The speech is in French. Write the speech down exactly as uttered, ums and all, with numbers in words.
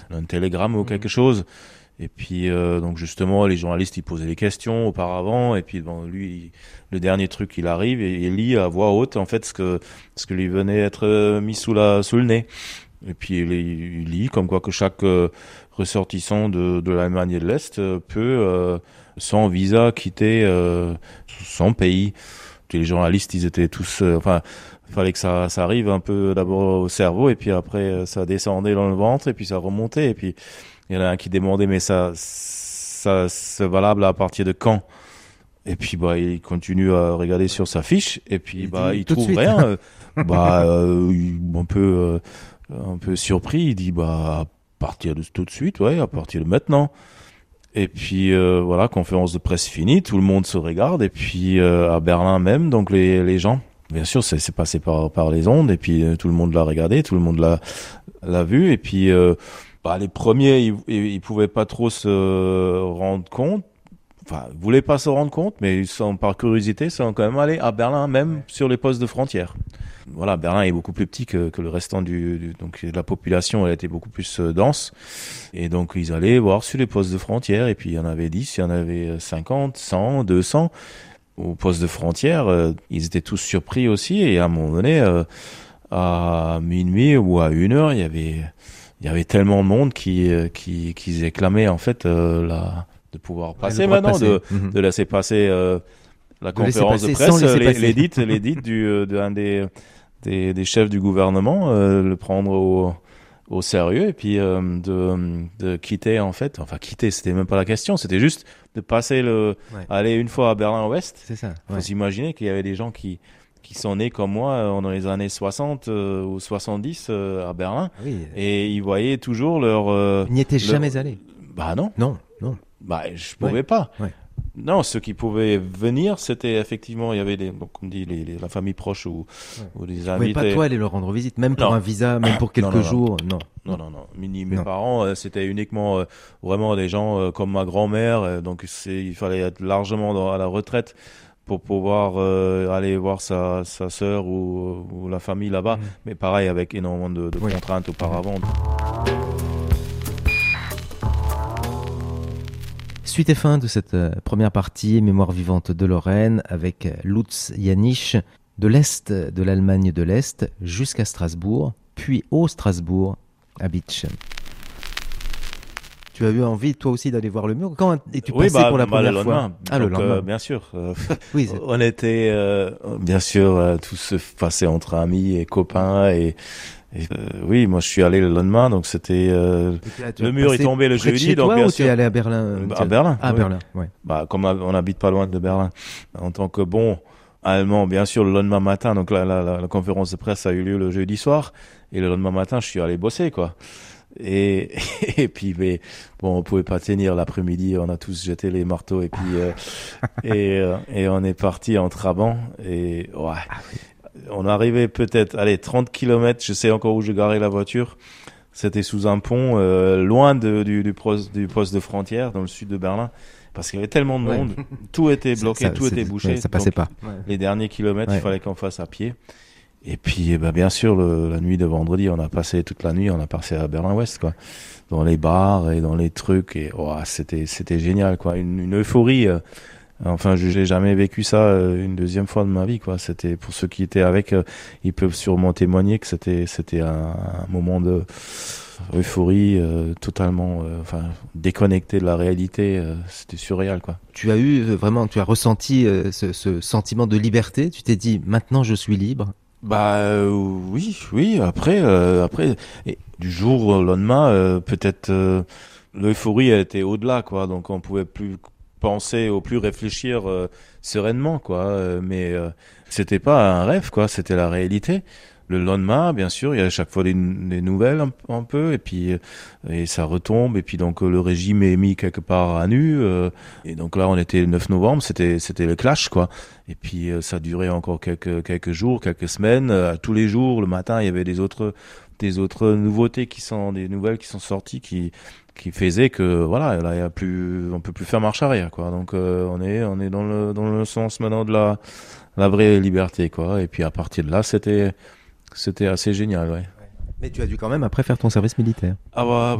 un télégramme ou quelque chose. Et puis, euh, donc justement, les journalistes, ils posaient des questions auparavant. Et puis, bon, lui, il, le dernier truc, il arrive et il lit à voix haute, en fait, ce que, ce que lui venait être mis sous la, sous le nez. Et puis, il, il lit comme quoi que chaque euh, ressortissant de, de l'Allemagne de l'Est euh, peut, euh, sans visa, quitter euh, son pays. Puis les journalistes, ils étaient tous, euh, enfin, il fallait que ça, ça arrive un peu d'abord au cerveau, et puis après, ça descendait dans le ventre, et puis ça remontait, et puis il y en a un qui demandait, mais ça, ça, c'est valable à partir de quand? Et puis, bah, il continue à regarder sur sa fiche, et puis, il bah, il trouve rien. euh, bah, euh, un peu, euh, un peu surpris, il dit, bah, à partir de tout de suite, ouais, à partir de maintenant. Et puis, euh, voilà, conférence de presse finie, tout le monde se regarde, et puis, euh, à Berlin même, donc les, les gens, bien sûr, c'est, c'est passé par, par les ondes, et puis, euh, tout le monde l'a regardé, tout le monde l'a, l'a vu, et puis, euh, bah, les premiers, ils, ils pouvaient pas trop se rendre compte. Enfin, ils voulaient pas se rendre compte, mais ils sont, par curiosité, ils sont quand même allés à Berlin, même ouais. sur les postes de frontières. Voilà, Berlin est beaucoup plus petit que, que le restant du, du, donc la population, elle était beaucoup plus euh, dense. Et donc, ils allaient voir sur les postes de frontières, et puis il y en avait dix, il y en avait cinquante, cent, deux cents. Aux postes de frontières, euh, ils étaient tous surpris aussi, et à un moment donné, euh, à minuit ou à une heure, il y avait, il y avait tellement de monde qui, qui, qui réclamait, en fait, euh, la, de pouvoir passer ouais, maintenant, passer. De, mmh. de laisser passer, euh, la de conférence de presse, les, l'édite, l'édite du, euh, d'un des, des, des chefs du gouvernement, euh, le prendre au, au sérieux, et puis, euh, de, de quitter, en fait, enfin, quitter, c'était même pas la question, c'était juste de passer le, ouais. aller une fois à Berlin-Ouest. C'est ça. Ouais. Faut s'imaginer qu'il y avait des gens qui, qui sont nés comme moi euh, dans les années soixante euh, ou soixante-dix euh, à Berlin. Oui. Et ils voyaient toujours leur... Euh, Ils n'y étaient leur... jamais allés. Bah non. Non, non. Bah, je pouvais ouais. pas. Ouais. Non, ceux qui pouvaient venir, c'était effectivement, il y avait des, donc on dit les, les, la famille proche ou, ouais. ou des invités. Mais pas toi aller leur rendre visite, même pour non. un visa, même pour quelques non, non, jours, non. Non, non, non. Ni mes non. parents, euh, c'était uniquement euh, vraiment des gens euh, comme ma grand-mère, euh, donc c'est, il fallait être largement dans, à la retraite pour pouvoir euh, aller voir sa, sa sœur ou, ou la famille là-bas. Mmh. Mais pareil, avec énormément de, de oui. contraintes auparavant. Suite et fin de cette euh, première partie, Mémoire vivante de Lorraine, avec Lutz Janisch, de l'Est de l'Allemagne de l'Est jusqu'à Strasbourg, puis au Strasbourg, à Bitsch. Tu as eu envie, toi aussi, d'aller voir le mur. Quand es-tu oui, passé bah, pour la bah, première le fois lendemain. Ah, donc, le lendemain. Euh, bien sûr. Euh, oui, on était, euh, bien sûr, euh, tous se passer entre amis et copains. Et, et euh, oui, moi, je suis allé le lendemain, donc c'était... Euh, là, le mur est tombé le jeudi. Chez donc, toi, bien ou sûr. tu es allé à Berlin À Berlin. À oui. Berlin, oui. Bah, comme on n'habite pas loin de Berlin. En tant que bon allemand, bien sûr, le lendemain matin, donc la, la, la, la conférence de presse a eu lieu le jeudi soir. Et le lendemain matin, je suis allé bosser, quoi. Et, et puis, mais, bon, on pouvait pas tenir l'après-midi, on a tous jeté les marteaux, et puis, euh, et, euh, et on est parti en Trabant, et, ouais. On arrivait peut-être, allez, trente kilomètres, je sais encore où je garais la voiture. C'était sous un pont, euh, loin de, du, du, poste, du poste de frontière, dans le sud de Berlin. Parce qu'il y avait tellement de monde, ouais. tout était bloqué, ça, tout était bouché. Ouais, ça passait donc, pas. Ouais. Les derniers kilomètres, ouais. il fallait qu'on fasse à pied. Et puis, eh ben, bien sûr, le, la nuit de vendredi, on a passé toute la nuit, on a passé à Berlin-Ouest, quoi. Dans les bars et dans les trucs, et, oh, c'était, c'était génial, quoi. Une, une euphorie, euh, enfin, je n'ai jamais vécu ça euh, une deuxième fois de ma vie, quoi. C'était, pour ceux qui étaient avec, euh, ils peuvent sûrement témoigner que c'était, c'était un, un moment de euphorie euh, totalement, euh, enfin, déconnecté de la réalité. Euh, c'était surréal, quoi. Tu as eu euh, vraiment, tu as ressenti euh, ce, ce sentiment de liberté. Tu t'es dit, maintenant, je suis libre. Bah euh, oui, oui. Après, euh, après, et du jour au lendemain, euh, peut-être euh, l'euphorie a été au-delà, quoi. Donc on pouvait plus penser ou plus réfléchir euh, sereinement, quoi. Euh, mais euh, c'était pas un rêve, quoi. C'était la réalité. Le lendemain, bien sûr, il y a à chaque fois des, des nouvelles un, un peu, et puis et ça retombe, et puis donc le régime est mis quelque part à nu, euh, et donc là on était le neuf novembre, c'était c'était le clash, quoi. Et puis euh, ça durait encore quelques quelques jours, quelques semaines. Euh, tous les jours, le matin, il y avait des autres des autres nouveautés qui sont des nouvelles qui sont sorties qui qui faisaient que voilà, là il y a plus, on peut plus faire marche arrière, quoi. Donc euh, on est on est dans le dans le sens maintenant de la la vraie liberté, quoi. Et puis à partir de là, c'était C'était assez génial, ouais. Mais tu as dû quand même après faire ton service militaire. Ah bah,